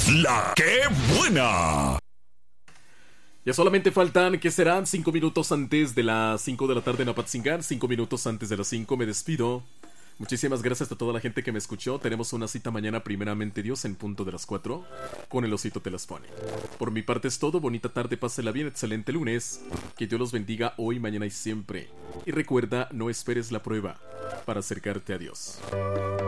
La que buena. Ya solamente faltan, ¿qué serán? 5 minutos antes de las 5 de la tarde en Apatzingán. 5 minutos antes de las 5 me despido. Muchísimas gracias a toda la gente que me escuchó. Tenemos una cita mañana, primeramente Dios, en punto de las 4, con el Osito Te Las Pone. Por mi parte es todo. Bonita tarde, pásela bien, excelente lunes. Que Dios los bendiga hoy, mañana y siempre. Y recuerda, no esperes la prueba para acercarte a Dios.